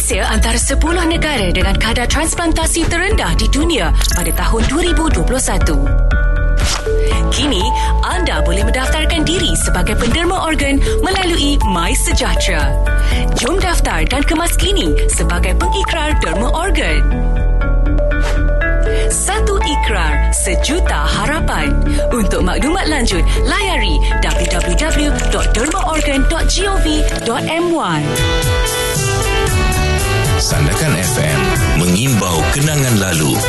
Malaysia antara 10 negara dengan kadar transplantasi terendah di dunia pada tahun 2021. Kini, anda boleh mendaftarkan diri sebagai penderma organ melalui MySejahtera. Jom daftar dan kemas kini sebagai pengikrar derma organ. Satu ikrar, sejuta harapan. Untuk maklumat lanjut, layari www.dermaorgan.gov.my. Sandakan FM mengimbau kenangan lalu.